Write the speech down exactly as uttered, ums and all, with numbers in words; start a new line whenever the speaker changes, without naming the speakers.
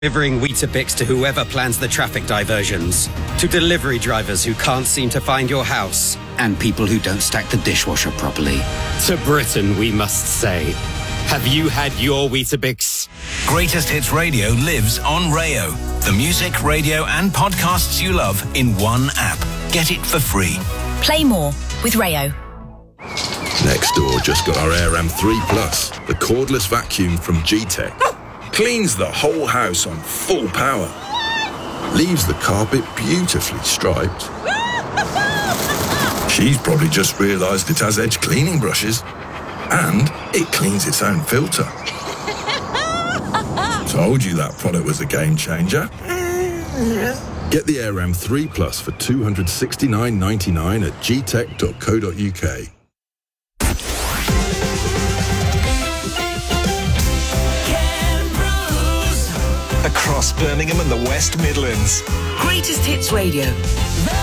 Delivering Weetabix to whoever plans the traffic diversions, to delivery drivers who can't seem to find your house,
and people who don't stack the dishwasher properly.
To Britain, we must say, have you had your Weetabix?
Greatest Hits Radio lives on Rayo. The music, radio and podcasts you love in one app. Get it for free.
Play more with Rayo.
Nextdoor just got our Air M three Plus, the cordless vacuum from G-Tech. Cleans the whole house on full power. Leaves the carpet beautifully striped. She's probably just realised it has edge cleaning brushes. And it cleans its own filter. Told you that product was a game changer. Get the Air M three Plus for two hundred sixty-nine ninety-nine at g tech dot co dot u k.
Across Birmingham and the West Midlands.
Greatest Hits Radio.